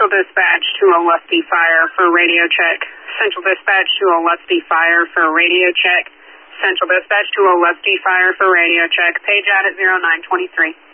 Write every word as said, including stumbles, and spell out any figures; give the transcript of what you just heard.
Central Dispatch to a lefty fire for radio check. Central Dispatch to a lefty fire for radio check. Central Dispatch to a lefty fire for radio check. Page out at zero nine twenty-three.